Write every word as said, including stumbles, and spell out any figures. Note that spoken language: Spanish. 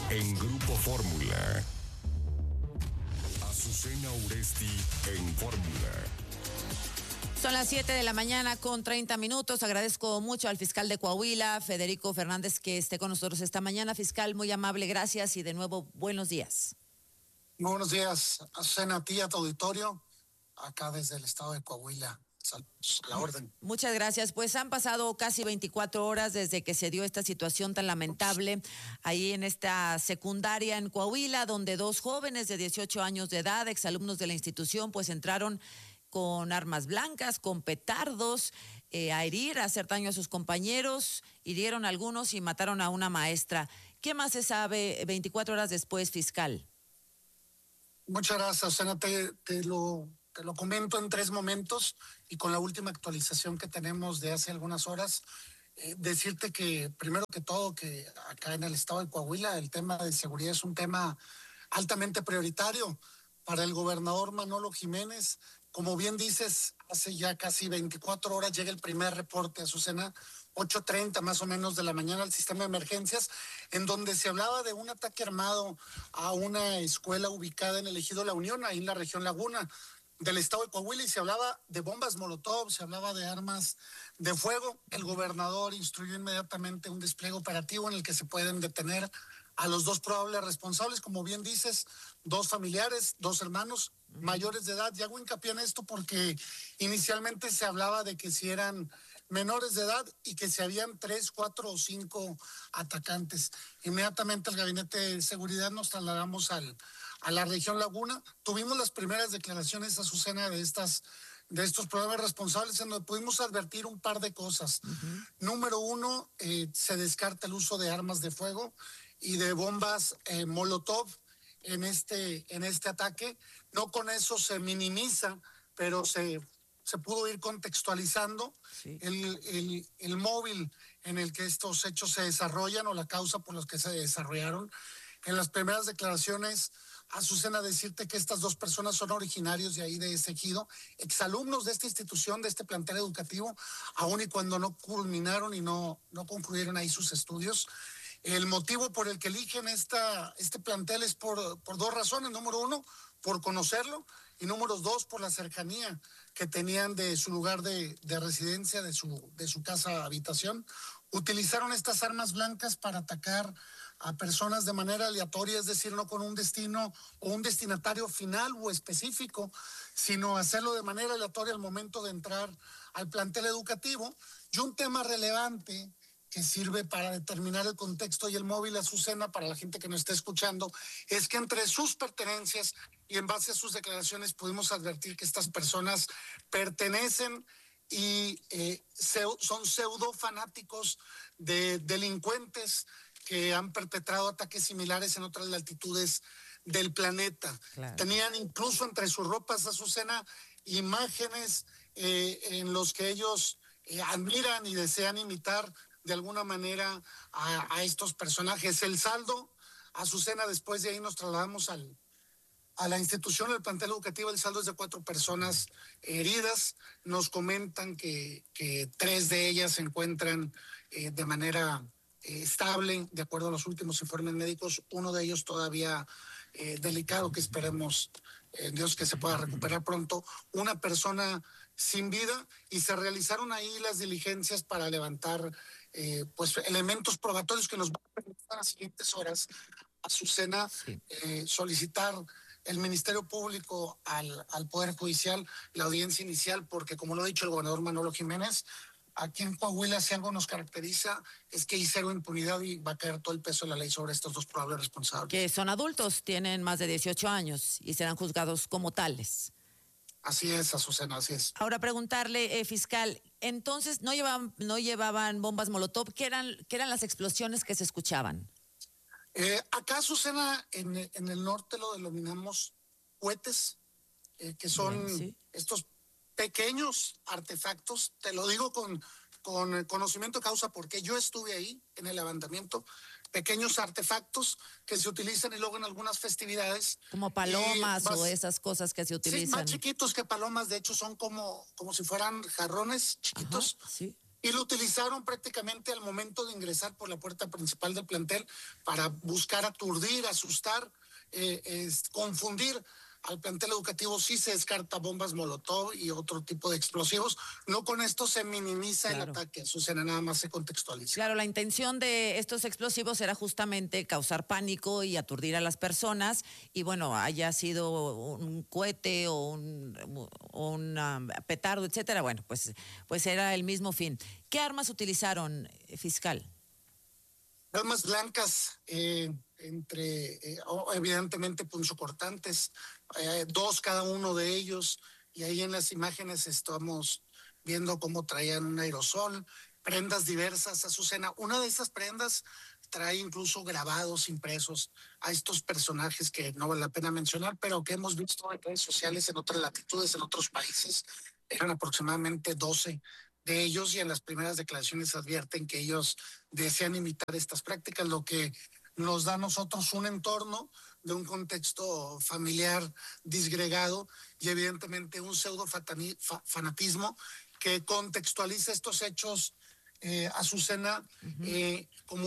en Grupo Fórmula. Azucena Uresti en Fórmula. Son las siete de la mañana con treinta minutos. Agradezco mucho al fiscal de Coahuila, Federico Fernández, que esté con nosotros esta mañana. Fiscal, muy amable, gracias y de nuevo, buenos días. Muy buenos días, Azucena, a ti y a tu auditorio, acá desde el estado de Coahuila. A la orden. Muchas gracias. Pues han pasado casi veinticuatro horas desde que se dio esta situación tan lamentable ahí en esta secundaria en Coahuila, donde dos jóvenes de dieciocho años de edad, exalumnos de la institución, pues entraron con armas blancas, con petardos, eh, a herir, a hacer daño a sus compañeros, hirieron a algunos y mataron a una maestra. ¿Qué más se sabe veinticuatro horas después, fiscal? Muchas gracias, Azucena. Te, te lo... Te lo comento en tres momentos y con la última actualización que tenemos de hace algunas horas, eh, decirte que primero que todo que acá en el estado de Coahuila el tema de seguridad es un tema altamente prioritario para el gobernador Manolo Jiménez. Como bien dices, hace ya casi veinticuatro horas llega el primer reporte, Azucena, ocho treinta más o menos de la mañana al sistema de emergencias, en donde se hablaba de un ataque armado a una escuela ubicada en el ejido La Unión, ahí en la región Laguna del estado de Coahuila, y se hablaba de bombas molotov, se hablaba de armas de fuego. El gobernador instruyó inmediatamente un despliegue operativo en el que se pueden detener a los dos probables responsables, como bien dices, dos familiares, dos hermanos mayores de edad. Y hago hincapié en esto porque inicialmente se hablaba de que si eran menores de edad y que si habían tres, cuatro o cinco atacantes. Inmediatamente el gabinete de seguridad nos trasladamos al a la región Laguna. Tuvimos las primeras declaraciones, Azucena, de estas de estos probables responsables, en donde pudimos advertir un par de cosas. Uh-huh. Número uno, eh, se descarta el uso de armas de fuego y de bombas eh, molotov en este en este ataque. No con eso se minimiza, pero se se pudo ir contextualizando sí. el, el, el móvil en el que estos hechos se desarrollan o la causa por la que se desarrollaron. En las primeras declaraciones, Azucena, decirte que estas dos personas son originarios de ahí, de ese ejido, exalumnos de esta institución, de este plantel educativo, aun y cuando no culminaron y no, no concluyeron ahí sus estudios. El motivo por el que eligen esta, este plantel es por, por dos razones. Número uno, por conocerlo, y número dos, por la cercanía que tenían de su lugar de, de residencia, de su, de su casa habitación. Utilizaron estas armas blancas para atacar a personas de manera aleatoria, es decir, no con un destino o un destinatario final o específico, sino hacerlo de manera aleatoria al momento de entrar al plantel educativo. Y un tema relevante que sirve para determinar el contexto y el móvil, Azucena, para la gente que nos está escuchando, es que entre sus pertenencias y en base a sus declaraciones pudimos advertir que estas personas pertenecen y eh, son pseudo fanáticos de delincuentes que han perpetrado ataques similares en otras latitudes del planeta. Claro. Tenían incluso entre sus ropas, Azucena, imágenes eh, en los que ellos eh, admiran y desean imitar de alguna manera a, a estos personajes. El saldo, Azucena, después de ahí nos trasladamos al, a la institución, al plantel educativo. El saldo es de cuatro personas heridas. Nos comentan que, que tres de ellas se encuentran eh, de manera eh, estable, de acuerdo a los últimos informes médicos. Uno de ellos todavía eh, delicado, que esperemos eh, Dios que se pueda recuperar pronto. Una persona sin vida, y se realizaron ahí las diligencias para levantar eh, pues elementos probatorios que nos van a permitir en las siguientes horas, Azucena, sí. eh, solicitar el Ministerio Público al, al Poder Judicial la audiencia inicial, porque como lo ha dicho el gobernador Manolo Jiménez, aquí en Coahuila, si algo nos caracteriza, es que hay cero impunidad y va a caer todo el peso de la ley sobre estos dos probables responsables. Que son adultos, tienen más de dieciocho años y serán juzgados como tales. Así es, Azucena, así es. Ahora preguntarle, eh, fiscal, entonces no llevaban, no llevaban bombas molotov, ¿qué eran, qué eran las explosiones que se escuchaban? Eh, acá, Azucena, en, en el norte lo denominamos cohetes, eh, que son Bien, ¿sí? estos pequeños artefactos. Te lo digo con, con conocimiento de causa porque yo estuve ahí en el levantamiento. Pequeños artefactos que se utilizan y luego en algunas festividades. Como palomas más, o esas cosas que se utilizan. Sí, más chiquitos que palomas, de hecho son como, como si fueran jarrones chiquitos. Ajá, sí. y lo utilizaron prácticamente al momento de ingresar por la puerta principal del plantel para buscar aturdir, asustar, eh, es, confundir al plantel educativo. Sí se descarta bombas Molotov y otro tipo de explosivos. No con esto se minimiza claro. el ataque, Susana, nada más se contextualiza. Claro, la intención de estos explosivos era justamente causar pánico y aturdir a las personas, y bueno, haya sido un cohete o un, un um, petardo, etcétera, bueno, pues, pues era el mismo fin. ¿Qué armas utilizaron, fiscal? Armas blancas, eh, entre, eh, evidentemente, punzocortantes, eh, dos cada uno de ellos, y ahí en las imágenes estamos viendo cómo traían un aerosol, prendas diversas, Azucena. Una de esas prendas trae incluso grabados impresos a estos personajes que no vale la pena mencionar, pero que hemos visto en redes sociales en otras latitudes, en otros países. Eran aproximadamente doce de ellos, y en las primeras declaraciones advierten que ellos desean imitar estas prácticas, lo que nos da a nosotros un entorno de un contexto familiar disgregado y evidentemente un pseudo fanatismo que contextualiza estos hechos, eh, Azucena, uh-huh. eh, como